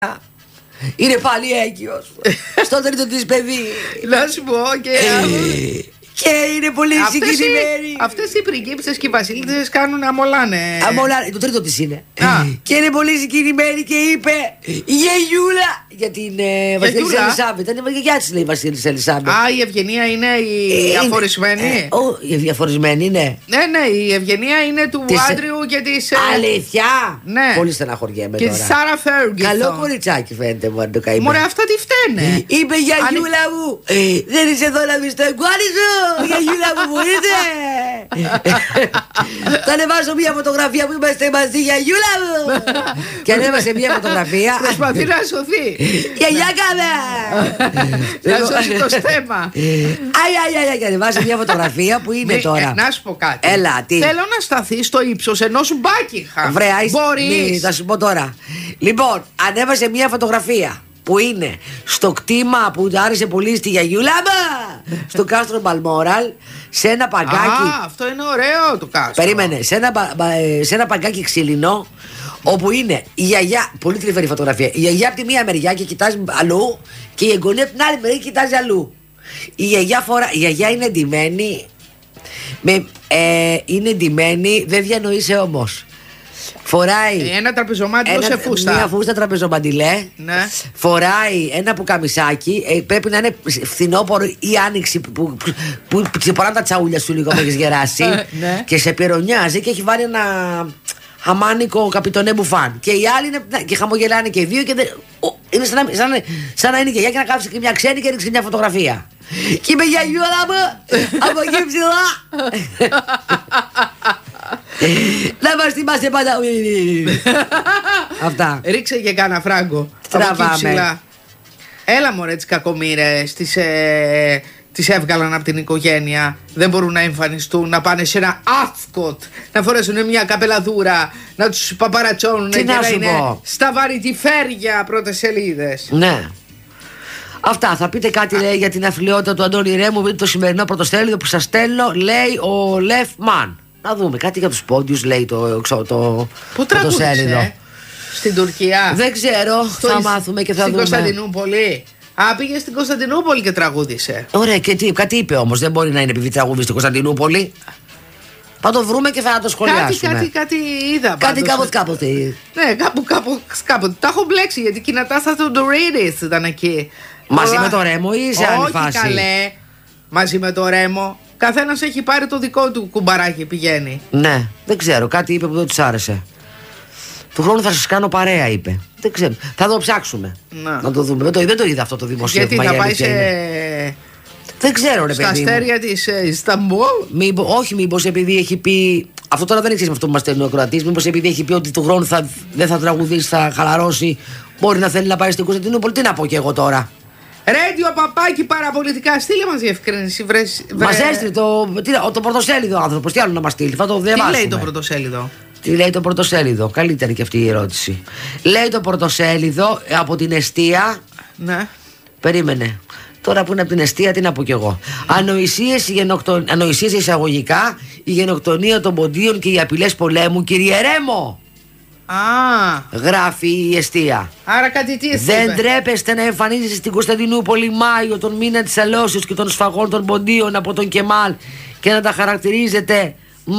Είναι πάλι έγκυος στο τρίτο της παιδί. Να σου πω και είναι πολύ συγκινημένη. Αυτές οι πριγκίπισσες και οι βασίλισσες κάνουν αμολάνε. Αμολάνε, το τρίτο της είναι. Και είναι πολύ συγκινημένη και είπε Γεγιούλα για την Βασίλισσα Ελισάβετ. Ήταν η γιαγιά της, λέει, η Βασίλισσα Ελισάβετ. Α, η Ευγενία είναι η αφορισμένη. Η διαφορισμένη είναι. Ναι, η Ευγενία είναι του Άντριου και της. Αλήθεια! Ναι. Πολύ στεναχωριέμαι και τώρα. Και τη Σάρα Φέργκισον. Καλό κοριτσάκι φαίνεται μου, αν το καημένο. Μωρέ, αυτά τι φταίνε. Είπε Γιαγιούλα μου, δεν είσαι εδώ να μπεις στο εγκουάρι σου. Γιαγιούλα μου, μπορείτε. Θα ανεβάσω μια φωτογραφία που είμαστε μαζί, Γιαγιούλα μου. Και ανέβασε μια φωτογραφία. Προσπαθεί να σωθεί. Γιαγιά κάμε. Να σώσει το στέμα. Αι, και ανεβάσει μια φωτογραφία που είναι τώρα. Να σου πω κάτι. Έλα, τι. Θέλω να σταθεί στο ύψος ενός Μπάκιγχαμ. Μπορείς. Θα σου πω τώρα. Λοιπόν, ανέβασε μια φωτογραφία που είναι στο κτήμα που άρεσε πολύ στη Γιαγιούλα μου, στο κάστρο Μπαλμόραλ, σε ένα παγκάκι. Α, αυτό είναι ωραίο το κάστρο. Περίμενε, σε ένα παγκάκι ξύλινο, όπου είναι η γιαγιά, πολύ τρυφερή φωτογραφία. Η γιαγιά από τη μία μεριά και κοιτάζει αλλού, και η εγγονή από την άλλη μεριά και κοιτάζει αλλού. Η γιαγιά είναι ντυμένη, είναι ντυμένη, δεν διανοείσαι όμως. Φοράει ένα τραπεζομάντιλο σε φούστα. Μια φούστα τραπεζομαντιλέ. Ναι. Φοράει ένα πουκαμισάκι. Πρέπει να είναι φθινόπωρο ή άνοιξη που ξεποράνε τα τσαούλια σου λίγο που έχεις γεράσει. Ναι. Και σε πυρονιάζει και έχει βάλει ένα χαμάνικο καπιτονέ μπουφάν. Και οι άλλοι είναι, και χαμογελάνε και οι δύο. Και είναι σαν να είναι και για να κάψει και μια ξένη και ρίξει μια φωτογραφία. Και είπε Γιαγιούλα μου, από εκεί ψηλά. Να μας θυμάστε πάντα. Αυτά. Ρίξε και κάνα φράγκο. Τραβάμε. Έλα μωρέ, τις κακομοίρες τις έβγαλαν από την οικογένεια. Δεν μπορούν να εμφανιστούν, να πάνε σε ένα άσκοτ, να φορέσουν μια καπελαδούρα, να τους παπαρατσώνουν και να είναι στα βαρυτιφέρια πρώτες σελίδες. Ναι. Αυτά. Θα πείτε κάτι, λέει, για την αθλειότητα του Αντώνη Ρέμου, το σημερινό πρωτοσέλιδο που σας στέλνω, λέει ο Λεφ Μαν. Να δούμε κάτι για τους πόντιους, λέει το πού τραγούδισε στην Τουρκία? Δεν ξέρω, θα μάθουμε και θα στην δούμε. Στην Κωνσταντινούπολη. Πήγε στην Κωνσταντινούπολη και τραγούδισε. Ωραία, και τι, κάτι είπε όμως. Δεν μπορεί να είναι επειδή τραγούδι στην Κωνσταντινούπολη. Θα το βρούμε και θα το σχολιάσουμε. Κάτι είδα. Κάτι κάποτε. Ναι, κάποτε. Τα έχω μπλέξει γιατί και η Νατάστα Θεοδωρίδης ήταν εκεί. Μαζί με το Ρέμο ή σε άλλη φάση? Όχι καλέ. Μαζί με το Ρέμο. Καθένας έχει πάρει το δικό του κουμπαράκι, πηγαίνει. Ναι, δεν ξέρω, κάτι είπε που δεν τους άρεσε. Του χρόνου θα σας κάνω παρέα, είπε. Δεν ξέρω, θα το ψάξουμε. Να το δούμε. Δεν το είδα αυτό το δημοσίευμα. Γιατί θα πάει δεν ξέρω, ρε παιδί μου. Στα αστέρια της Ισταμπούλ. Όχι, μήπως επειδή έχει πει. Αυτό τώρα δεν έχει με αυτό που μας στέλνει ο Κροατής. Μήπως επειδή έχει πει ότι του χρόνου δεν θα τραγουδήσει, θα χαλαρώσει. Μπορεί να θέλει να πάει στην Κωνσταντινούπολη. Τι να πω κι εγώ τώρα. Ρέντιο παπάκι παραπολιτικά, στείλε μας διευκρίνηση. Μας έστειλε το πρωτοσέλιδο άνθρωπος. Τι άλλο να μας στείλει, θα το διαβάσουμε. Τι λέει το πρωτοσέλιδο? Τι λέει το πρωτοσέλιδο? Καλύτερη και αυτή η ερώτηση. Λέει το πρωτοσέλιδο από την εστία. Ναι. Περίμενε. Τώρα που είναι από την εστία, τι να πω κι εγώ. Ανοησίες εισαγωγικά, η γενοκτονία των ποντίων και οι απειλές πολέμου, κύριε Ρέμο. Γράφει η εστία. Άρα κάτι τι δεν τρέπεστε να εμφανίζεστε στην Κωνσταντινούπολη Μάιο, τον μήνα της αλώσεως και των σφαγών των ποντίων από τον Κεμάλ, και να τα χαρακτηρίζετε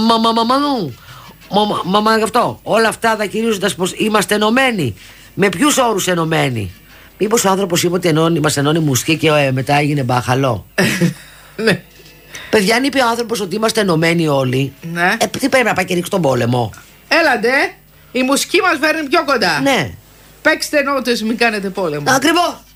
αυτό. Όλα αυτά δακηρύζοντας πως είμαστε ενωμένοι. Με ποιους όρους ενωμένοι? Μήπως ο άνθρωπος είπε ότι μας ενώνει μουσική και μετά έγινε μπάχαλο? Ναι. Παιδιά, αν είπε ο άνθρωπος ότι είμαστε ενωμένοι όλοι, ναι. Τι πρέπει να πάει και ρίξει τον πόλεμο? Έλαντε, η μουσική μας φέρνει πιο κοντά. Ναι. Παίξτε νότες, μην κάνετε πόλεμο. Ακριβώς.